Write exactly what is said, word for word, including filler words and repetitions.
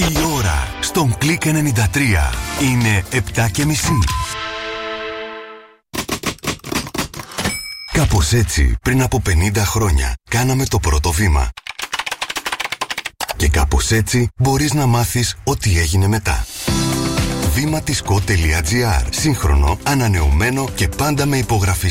Η ώρα στον Κλικ ενενήντα τρία είναι επτά και μισή. Κάπως έτσι, πριν από πενήντα χρόνια, κάναμε το πρώτο βήμα. Και κάπως έτσι, μπορείς να μάθεις ό,τι έγινε μετά. βήματισκο τελεία τζι άρ. Σύγχρονο, ανανεωμένο και πάντα με υπογραφή